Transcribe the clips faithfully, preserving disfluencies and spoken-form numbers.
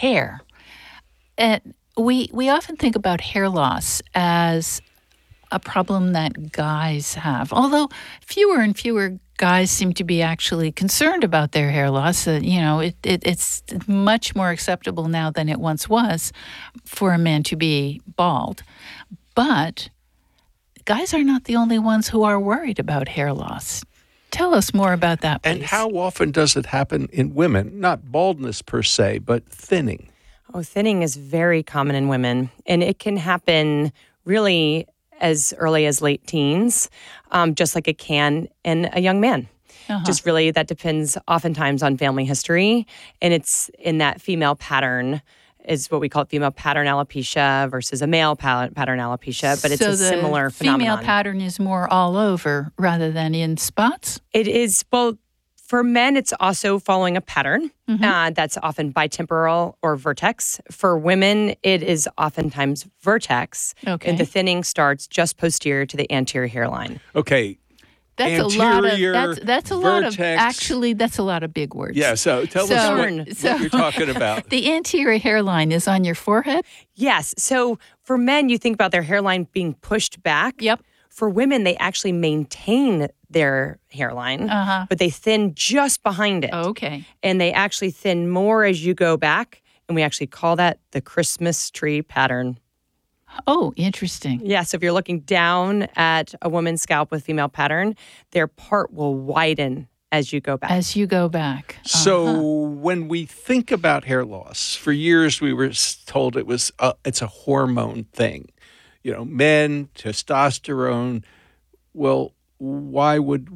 hair. And we we often think about hair loss as a problem that guys have, although fewer and fewer guys seem to be actually concerned about their hair loss. Uh, you know, it, it, it's much more acceptable now than it once was for a man to be bald. But guys are not the only ones who are worried about hair loss. Tell us more about that, please. And how often does it happen in women? Not baldness per se, but thinning. Oh, thinning is very common in women, and it can happen really as early as late teens, um, just like it can in a young man. Uh-huh. Just really, that depends oftentimes on family history, and it's in that female pattern is what we call it, female pattern alopecia versus a male pa- pattern alopecia, but it's so a similar phenomenon. phenomenon. Female pattern is more all over rather than in spots? It is, well, for men, it's also following a pattern mm-hmm. uh, that's often bitemporal or vertex. For women, it is oftentimes vertex, okay. and the thinning starts just posterior to the anterior hairline. Okay. That's Anterior, a lot of, that's, that's a vertex. lot of, actually, that's a lot of big words. Yeah, so tell so, us what, so, what you're talking about. The anterior hairline is on your forehead? Yes. So for men, you think about their hairline being pushed back. Yep. For women, they actually maintain their hairline, uh-huh. but they thin just behind it. Oh, okay. And they actually thin more as you go back, and we actually call that the Christmas tree pattern. Oh, interesting. Yeah, so if you're looking down at a woman's scalp with female pattern, their part will widen as you go back. As you go back. Uh-huh. So when we think about hair loss, for years we were told it was a, it's a hormone thing. You know, men, testosterone. Well, why would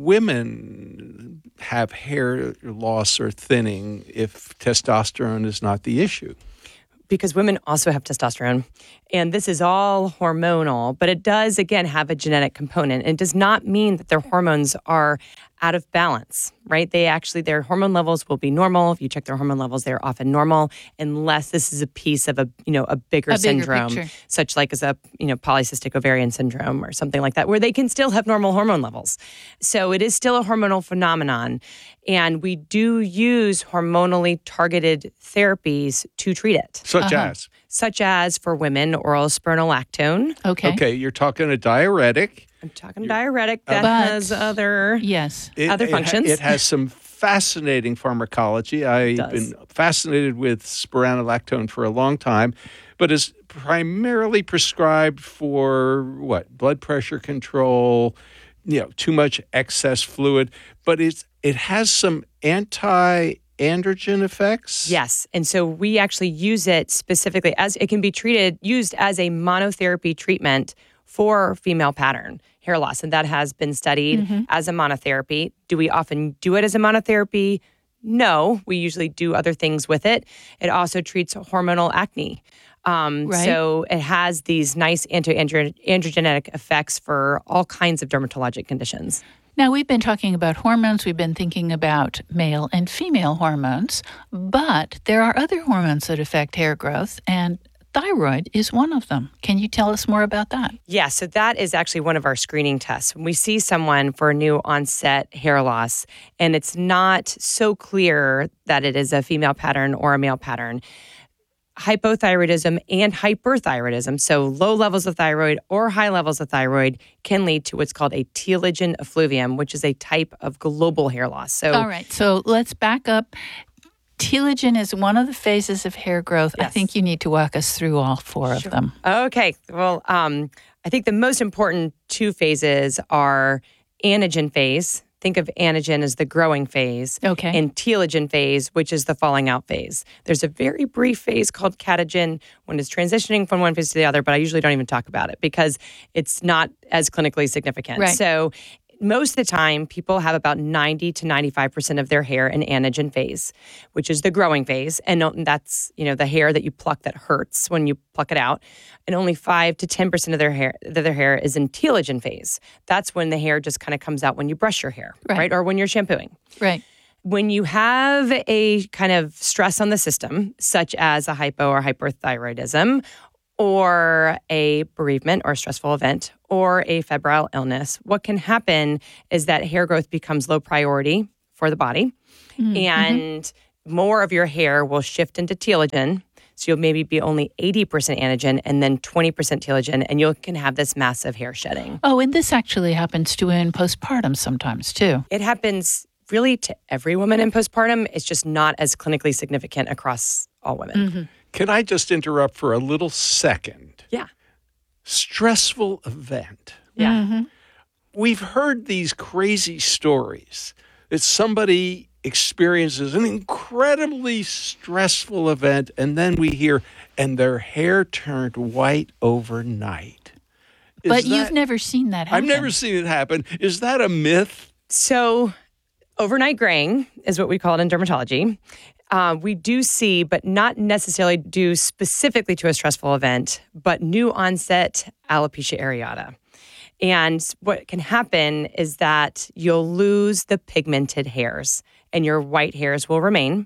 women have hair loss or thinning if testosterone is not the issue? Because women also have testosterone. And this is all hormonal, but it does, again, have a genetic component. It does not mean that their hormones are out of balance, right? They actually, their hormone levels will be normal. If you check their hormone levels, they're often normal, unless this is a piece of a, you know, a bigger a syndrome, bigger picture. Such like as a, you know, polycystic ovarian syndrome or something like that, where they can still have normal hormone levels. So it is still a hormonal phenomenon. And we do use hormonally targeted therapies to treat it. Such uh-huh. as? Such as, for women, oral spironolactone. Okay. Okay, you're talking a diuretic. I'm talking diuretic that But- has other Yes. It, other it ha- functions. It has some fascinating pharmacology. I've does. been fascinated with spironolactone for a long time, but is primarily prescribed for what? Blood pressure control, you know, too much excess fluid, but it's it has some anti-androgen effects. Yes. And so we actually use it specifically as it can be treated, used as a monotherapy treatment for female pattern hair loss. And that has been studied mm-hmm. as a monotherapy. Do we often do it as a monotherapy? No, we usually do other things with it. It also treats hormonal acne. Um, right. So it has these nice anti-androgenic effects for all kinds of dermatologic conditions. Now, we've been talking about hormones. We've been thinking about male and female hormones, but there are other hormones that affect hair growth, and thyroid is one of them. Can you tell us more about that? Yeah, so that is actually one of our screening tests. When we see someone for a new onset hair loss, and it's not so clear that it is a female pattern or a male pattern, hypothyroidism and hyperthyroidism, so low levels of thyroid or high levels of thyroid, can lead to what's called a telogen effluvium, which is a type of global hair loss. So, all right, so let's back up. Telogen is one of the phases of hair growth. Yes. I think you need to walk us through all four Sure. of them. Okay. Well, um, I think the most important two phases are anagen phase. Think of anagen as the growing phase. Okay. And telogen phase, which is the falling out phase. There's a very brief phase called catagen when it's transitioning from one phase to the other, but I usually don't even talk about it because it's not as clinically significant. Right. So most of the time, people have about ninety to ninety-five percent of their hair in anagen phase, which is the growing phase. And that's, you know, the hair that you pluck that hurts when you pluck it out. And only five to ten percent of their hair, of their hair is in telogen phase. That's when the hair just kind of comes out when you brush your hair, Right. right? Or when you're shampooing. Right. When you have a kind of stress on the system, such as a hypo or hyperthyroidism, or a bereavement or a stressful event, or a febrile illness, what can happen is that hair growth becomes low priority for the body. Mm-hmm. And more of your hair will shift into telogen. So you'll maybe be only eighty percent anagen and then twenty percent telogen, and you can have this massive hair shedding. Oh, and this actually happens to women postpartum sometimes too. It happens really to every woman in postpartum. It's just not as clinically significant across all women. Mm-hmm. Can I just interrupt for a little second? Yeah. Stressful event. Yeah. Mm-hmm. We've heard these crazy stories that somebody experiences an incredibly stressful event, and then we hear, and their hair turned white overnight. Is But that, you've never seen that happen. I've never seen it happen. Is that a myth? So overnight graying is what we call it in dermatology. Uh, we do see, but not necessarily due specifically to a stressful event, but new onset alopecia areata. And what can happen is that you'll lose the pigmented hairs and your white hairs will remain.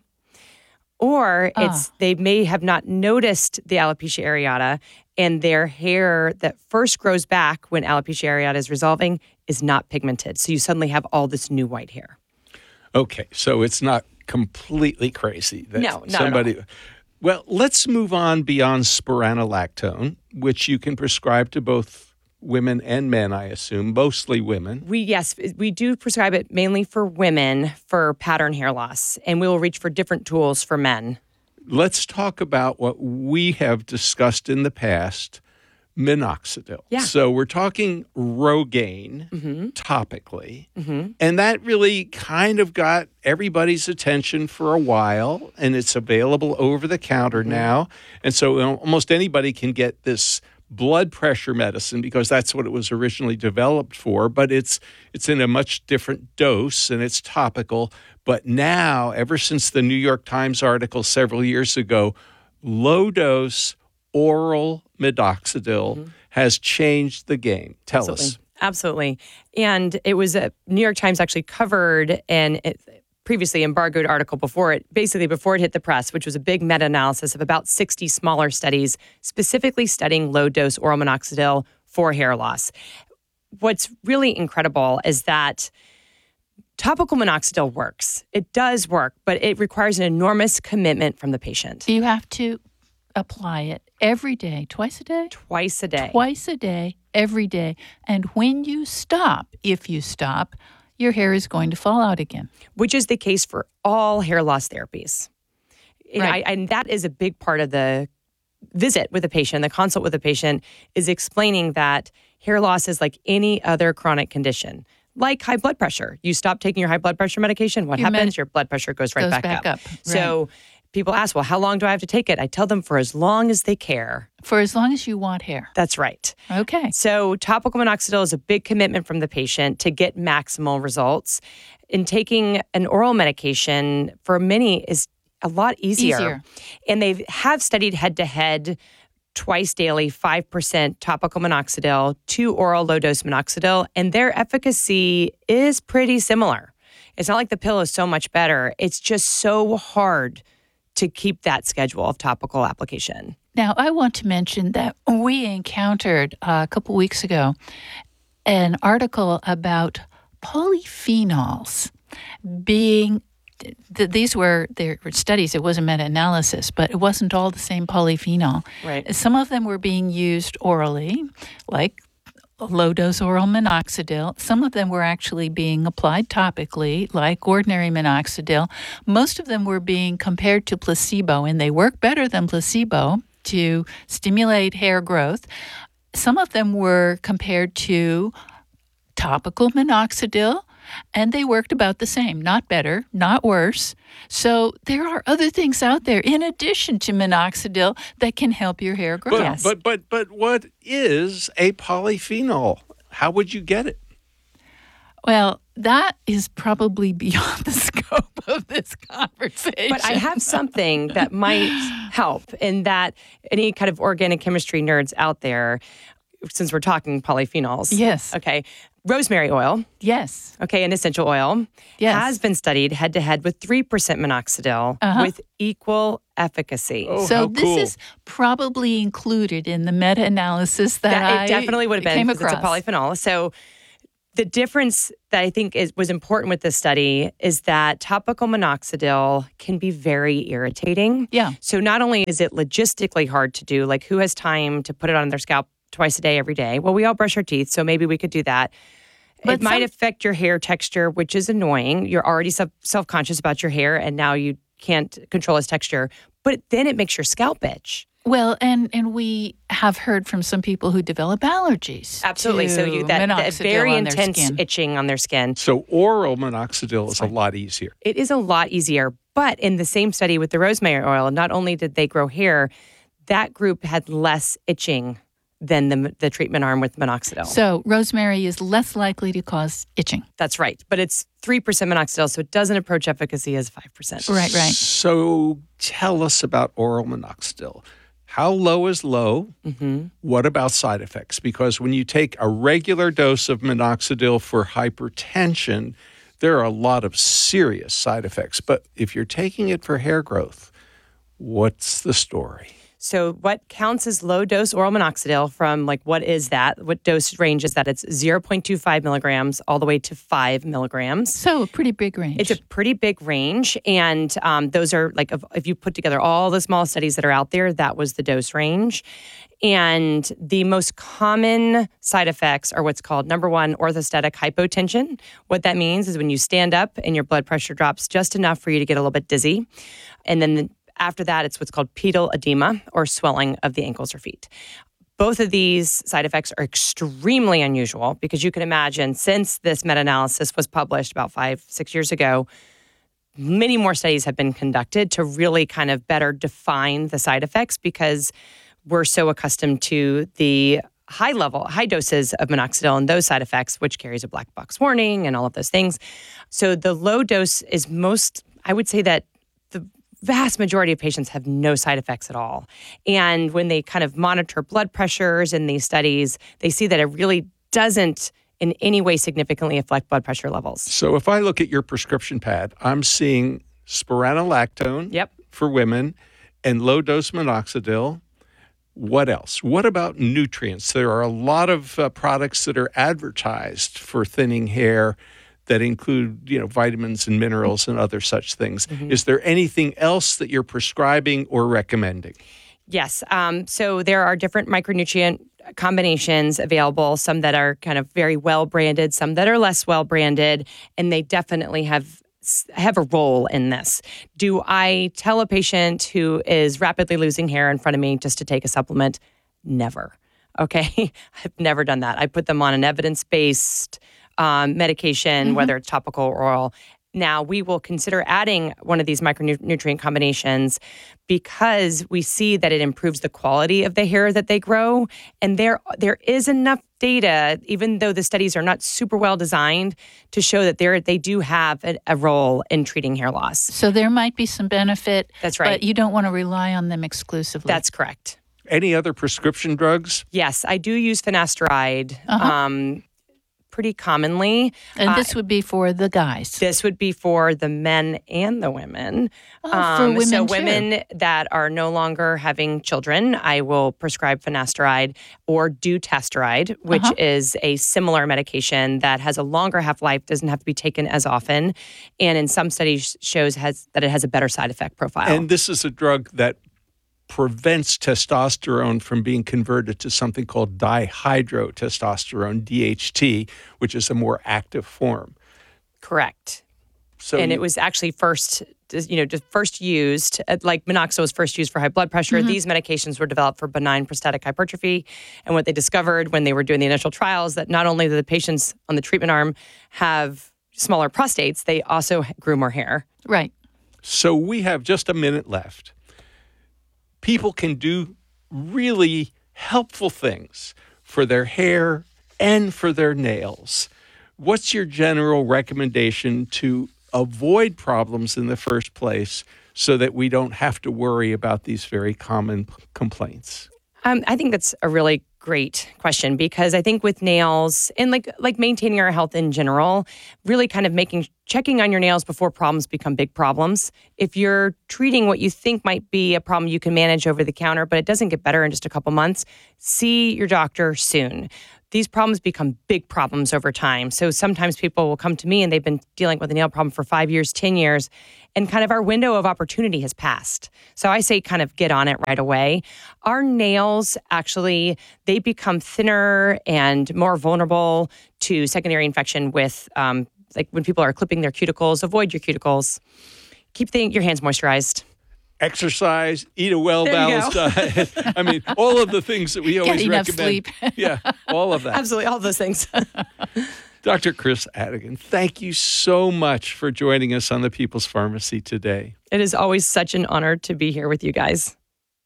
Or it's Ah. they may have not noticed the alopecia areata and their hair that first grows back when alopecia areata is resolving is not pigmented. So you suddenly have all this new white hair. Okay, so it's not completely crazy that No, not at somebody. Well, let's move on beyond spironolactone, which you can prescribe to both women and men, I assume, mostly women. We, yes, we do prescribe it mainly for women for pattern hair loss, and we will reach for different tools for men. Let's talk about what we have discussed in the past, minoxidil. Yeah. So we're talking Rogaine Mm-hmm. topically, Mm-hmm. and that really kind of got everybody's attention for a while, and it's available over the counter Mm-hmm. now. And so almost anybody can get this blood pressure medicine because that's what it was originally developed for, but it's it's in a much different dose and it's topical. But now, ever since the New York Times article several years ago, low dose oral minoxidil Mm-hmm. has changed the game. Tell Absolutely. us. Absolutely. And it was a New York Times actually covered an it, previously embargoed article before it, basically before it hit the press, which was a big meta-analysis of about sixty smaller studies specifically studying low-dose oral minoxidil for hair loss. What's really incredible is that topical minoxidil works. It does work, but it requires an enormous commitment from the patient. You have to apply it every day, twice a day? Twice a day. Twice a day, every day. And when you stop, if you stop, your hair is going to fall out again. Which is the case for all hair loss therapies. And, Right. I, and that is a big part of the visit with a patient, the consult with a patient, is explaining that hair loss is like any other chronic condition, like high blood pressure. You stop taking your high blood pressure medication, what Your med- happens? Your blood pressure goes right Goes back, back up. up, right. So people ask, well, how long do I have to take it? I tell them for as long as they care. For as long as you want hair. That's right. Okay. So topical minoxidil is a big commitment from the patient to get maximal results. And taking an oral medication for many is a lot easier. Easier. And they have studied head-to-head twice daily, five percent topical minoxidil to oral low-dose minoxidil, and their efficacy is pretty similar. It's not like the pill is so much better. It's just so hard to keep that schedule of topical application. Now, I want to mention that we encountered uh, a couple weeks ago an article about polyphenols being, th- these were their studies, it was a meta-analysis, but it wasn't all the same polyphenol. Right. Some of them were being used orally, like low-dose oral minoxidil. Some of them were actually being applied topically, like ordinary minoxidil. Most of them were being compared to placebo, and they work better than placebo to stimulate hair growth. Some of them were compared to topical minoxidil, and they worked about the same, not better, not worse. So there are other things out there in addition to minoxidil that can help your hair grow. But, Yes. but but but what is a polyphenol? How would you get it? Well, that is probably beyond the scope of this conversation. But I have something that might help in that any kind of organic chemistry nerds out there, since we're talking polyphenols. Yes. Okay. Rosemary oil, Yes. okay, an essential oil, Yes. has been studied head to head with three percent minoxidil Uh-huh. with equal efficacy. Oh, So how this cool. is probably included in the meta-analysis that, That- I it definitely would have been came because across. it's a polyphenol. So The difference that I think is was important with this study is that topical minoxidil can be very irritating. Yeah. So not only is it logistically hard to do, like who has time to put it on their scalp twice a day, every day? Well, we all brush our teeth, so maybe we could do that. But it might some- affect your hair texture, which is annoying. You're already self- self-conscious about your hair, and now you can't control its texture. But then it makes your scalp itch. Well, and and we have heard from some people who develop allergies. Absolutely. So to you that, that minoxidil very on their intense skin. itching on their skin. So oral minoxidil is a lot easier. It is a lot easier. But in the same study with the rosemary oil, not only did they grow hair, that group had less itching than the the treatment arm with minoxidil. So rosemary is less likely to cause itching. That's right. But it's three percent minoxidil, so it doesn't approach efficacy as five percent. Right, right. So tell us about oral minoxidil. How low is low? Mm-hmm. What about side effects? Because when you take a regular dose of minoxidil for hypertension, there are a lot of serious side effects. But if you're taking it for hair growth, what's the story? So what counts as low dose oral minoxidil from like what is that? What dose range is that? It's zero point two five milligrams all the way to five milligrams. So a pretty big range. It's a pretty big range. And um, those are like, if, if you put together all the small studies that are out there, that was the dose range. And the most common side effects are what's called, number one, orthostatic hypotension. What that means is when you stand up and your blood pressure drops just enough for you to get a little bit dizzy. And then the, after that, it's what's called pedal edema, or swelling of the ankles or feet. Both of these side effects are extremely unusual because you can imagine, since this meta-analysis was published about five, six years ago, many more studies have been conducted to really kind of better define the side effects because we're so accustomed to the high level, high doses of minoxidil and those side effects, which carries a black box warning and all of those things. So the low dose is most, I would say that the vast majority of patients have no side effects at all. And when they kind of monitor blood pressures in these studies, they see that it really doesn't in any way significantly affect blood pressure levels. So if I look at your prescription pad, I'm seeing spironolactone Yep. for women and low-dose minoxidil. What else? What about nutrients? There are a lot of uh, products that are advertised for thinning hair that include, you know, vitamins and minerals and other such things. Mm-hmm. Is there anything else that you're prescribing or recommending? Yes. Um, so there are different micronutrient combinations available, some that are kind of very well branded, some that are less well branded, and they definitely have have a role in this. Do I tell a patient who is rapidly losing hair in front of me just to take a supplement? Never. Okay. I've never done that. I put them on an evidence-based um, medication, mm-hmm. whether it's topical or oral. Now, we will consider adding one of these micronutrient combinations because we see that it improves the quality of the hair that they grow. And there, there is enough data, even though the studies are not super well designed, to show that there they do have a, a role in treating hair loss. So there might be some benefit. That's right. But you don't want to rely on them exclusively. That's correct. Any other prescription drugs? Yes, I do use finasteride. Uh-huh. Um, pretty commonly. And Uh, this would be for the guys. This would be for the men and the women. Oh, for women so too. women that are no longer having children, I will prescribe finasteride or dutasteride, which Uh-huh. is a similar medication that has a longer half-life, doesn't have to be taken as often, and in some studies shows has that it has a better side effect profile. And this is a drug that prevents testosterone from being converted to something called dihydrotestosterone, D H T, which is a more active form. Correct. So and you- it was actually first, you know, just first used, uh, like minoxidil was first used for high blood pressure. Mm-hmm. These medications were developed for benign prostatic hypertrophy. And what they discovered when they were doing the initial trials, that not only did the patients on the treatment arm have smaller prostates, they also grew more hair. Right. So we have just a minute left. People can do really helpful things for their hair and for their nails. What's your general recommendation to avoid problems in the first place so that we don't have to worry about these very common complaints? Um, I think that's a really great question, because I think with nails and like like maintaining our health in general, really kind of making checking on your nails before problems become big problems. If you're treating what you think might be a problem you can manage over the counter, but it doesn't get better in just a couple months, see your doctor soon. These problems become big problems over time. So sometimes people will come to me and they've been dealing with a nail problem for five years, ten years, and kind of our window of opportunity has passed. So I say kind of get on it right away. Our nails actually, they become thinner and more vulnerable to secondary infection with, um, like when people are clipping their cuticles, avoid your cuticles. Keep the, your hands moisturized. Exercise, eat a well-balanced diet. I mean, all of the things that we always Get enough recommend. Sleep. Yeah, all of that. Absolutely, all those things. Doctor Chris Adigan, thank you so much for joining us on the People's Pharmacy today. It is always such an honor to be here with you guys.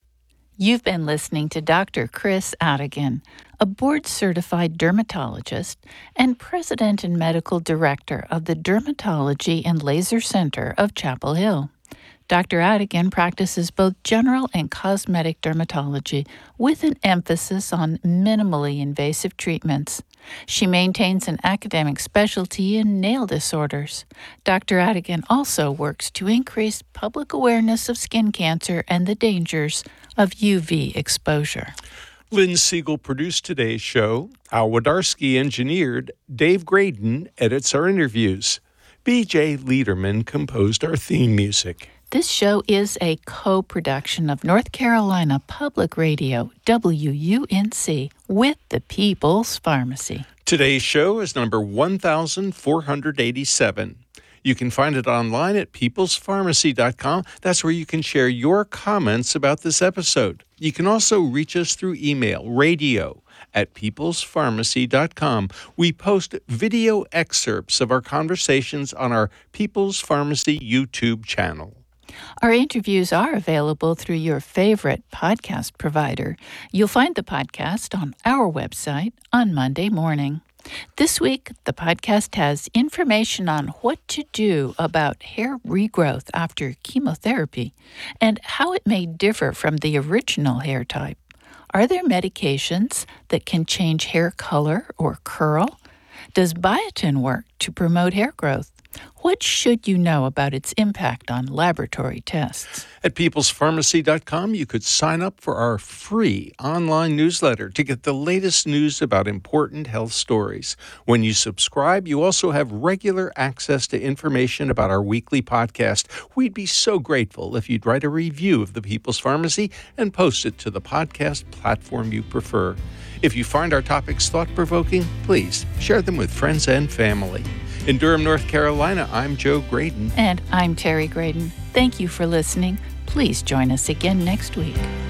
You've been listening to Doctor Chris Adigan, a board-certified dermatologist and president and medical director of the Dermatology and Laser Center of Chapel Hill. Doctor Adigan practices both general and cosmetic dermatology with an emphasis on minimally invasive treatments. She maintains an academic specialty in nail disorders. Doctor Adigan also works to increase public awareness of skin cancer and the dangers of U V exposure. Lynn Siegel produced today's show. Al Wadarski engineered. Dave Graydon edits our interviews. B J Liederman composed our theme music. This show is a co-production of North Carolina Public Radio, W U N C, with the People's Pharmacy. Today's show is number one thousand four hundred eighty-seven. You can find it online at peoples pharmacy dot com. That's where you can share your comments about this episode. You can also reach us through email, radio at peoples pharmacy dot com. We post video excerpts of our conversations on our People's Pharmacy YouTube channel. Our interviews are available through your favorite podcast provider. You'll find the podcast on our website on Monday morning. This week, the podcast has information on what to do about hair regrowth after chemotherapy and how it may differ from the original hair type. Are there medications that can change hair color or curl? Does biotin work to promote hair growth? What should you know about its impact on laboratory tests? At peoples pharmacy dot com, you could sign up for our free online newsletter to get the latest news about important health stories. When you subscribe, you also have regular access to information about our weekly podcast. We'd be so grateful if you'd write a review of the People's Pharmacy and post it to the podcast platform you prefer. If you find our topics thought-provoking, please share them with friends and family. In Durham, North Carolina, I'm Joe Graydon. And I'm Terry Graydon. Thank you for listening. Please join us again next week.